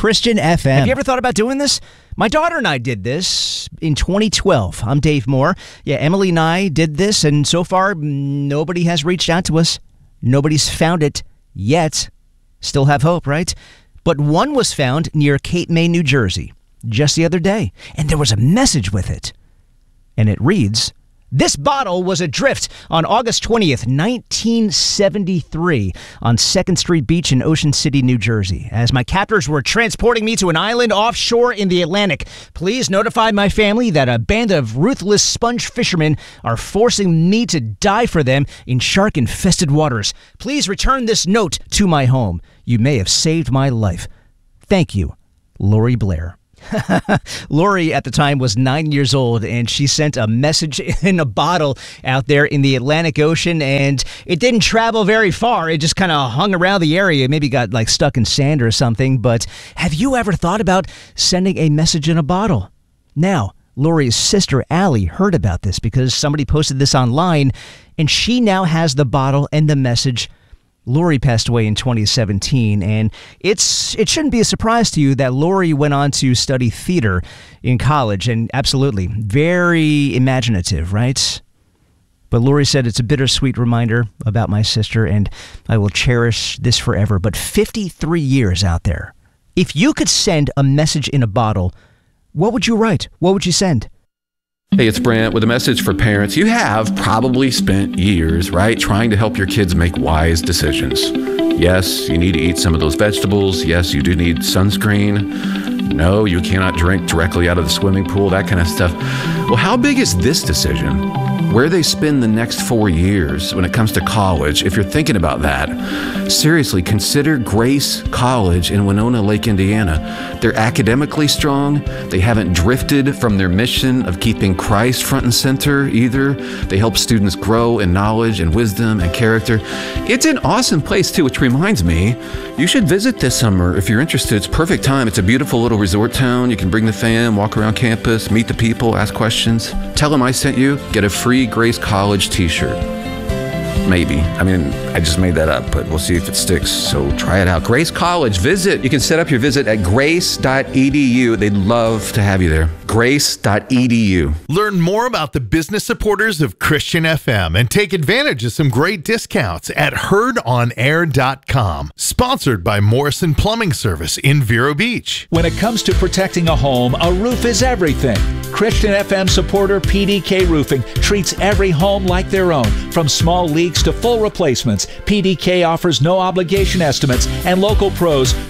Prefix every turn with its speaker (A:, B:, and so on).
A: Christian FM.
B: Have you ever thought about doing this? My daughter and I did this in 2012. I'm Dave Moore. Yeah, Emily and I did this, and so far, nobody has reached out to us. Nobody's found it yet. Still have hope, right? But one was found near Cape May, New Jersey, just the other day, and there was a message with it. And it reads, "This bottle was adrift on August 20th, 1973 on 2nd Street Beach in Ocean City, New Jersey. As my captors were transporting me to an island offshore in the Atlantic, please notify my family that a band of ruthless sponge fishermen are forcing me to die for them in shark-infested waters. Please return this note to my home. You may have saved my life. Thank you, Lori Blair." Lori at the time was 9 years old, and she sent a message in a bottle out there in the Atlantic Ocean, and it didn't travel very far. It just kind of hung around the area. Maybe got like stuck in sand or something. But have you ever thought about sending a message in a bottle? Now, Lori's sister Allie heard about this because somebody posted this online, and she now has the bottle and the message. Lori passed away in 2017, and it shouldn't be a surprise to you that Lori went on to study theater in college, and absolutely, very imaginative, right? But Lori said it's a bittersweet reminder about my sister, and I will cherish this forever. But 53 years out there. If you could send a message in a bottle, what would you write? What would you send?
C: Hey, it's Brent with a message for parents. You have probably spent years, right, trying to help your kids make wise decisions. Yes, you need to eat some of those vegetables. Yes, you do need sunscreen. No, you cannot drink directly out of the swimming pool, that kind of stuff. Well, how big is this decision? Where they spend the next 4 years when it comes to college, if you're thinking about that, seriously, consider Grace College in Winona Lake, Indiana. They're academically strong. They haven't drifted from their mission of keeping Christ front and center either. They help students grow in knowledge and wisdom and character. It's an awesome place too, which reminds me, you should visit this summer if you're interested. It's perfect time. It's a beautiful little resort town. You can bring the fam, walk around campus, meet the people, ask questions. Tell them I sent you. Get a free Grace College t-shirt. Maybe. I mean, I just made that up, but we'll see if it sticks. So try it out. Grace College. Visit. You can set up your visit at grace.edu. They'd love to have you there. Grace.edu.
D: Learn more about the business supporters of Christian FM and take advantage of some great discounts at heardonair.com. Sponsored by Morrison Plumbing Service in Vero Beach.
E: When it comes to protecting a home, a roof is everything. Christian FM supporter PDK Roofing treats every home like their own. From small leaks to full replacements, PDK offers no obligation estimates and local pros